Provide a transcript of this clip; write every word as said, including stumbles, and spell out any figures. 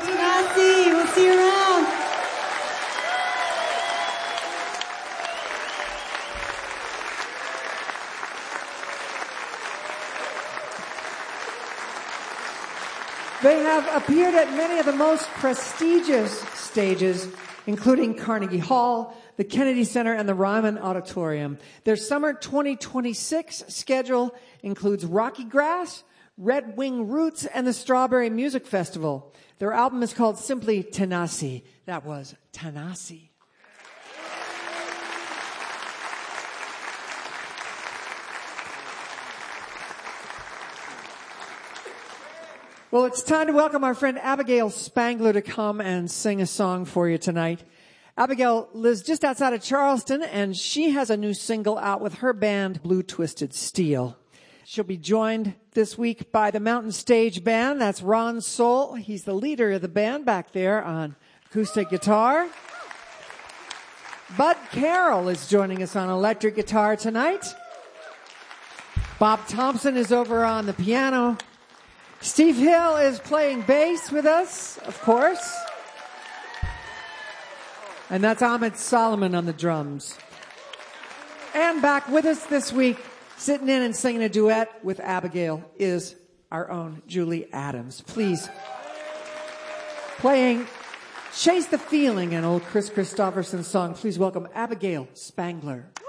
Tanasi, we'll see you around. They have appeared at many of the most prestigious stages, including Carnegie Hall, the Kennedy Center, and the Ryman Auditorium. Their summer twenty twenty-six schedule includes Rocky Grass, Red Wing Roots, and the Strawberry Music Festival. Their album is called simply Tanasi. That was Tanasi. Well, it's time to welcome our friend Abigail Spangler to come and sing a song for you tonight. Abigail lives just outside of Charleston, and she has a new single out with her band, Blue Twisted Steel. She'll be joined this week by the Mountain Stage Band. That's Ron Soul. He's the leader of the band back there on acoustic guitar. Bud Carroll is joining us on electric guitar tonight. Bob Thompson is over on the piano. Steve Hill is playing bass with us, of course. And that's Ahmed Solomon on the drums. And back with us this week, sitting in and singing a duet with Abigail, is our own Julie Adams. Please, playing Chase the Feeling, an old Chris Christopherson song, please welcome Abigail Spangler.